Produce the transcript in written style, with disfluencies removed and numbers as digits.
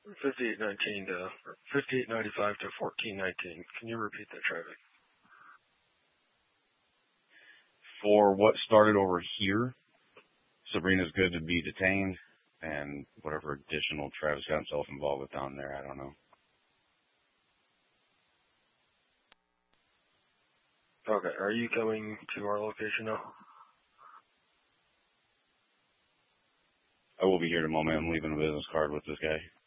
5819 to, or 5895 to 1419. Can you repeat that traffic? For what started over here, Sabrina's good to be detained, and whatever additional Travis got himself involved with down there, I don't know. Okay, are you coming to our location now? I will be here in a moment. I'm leaving a business card with this guy.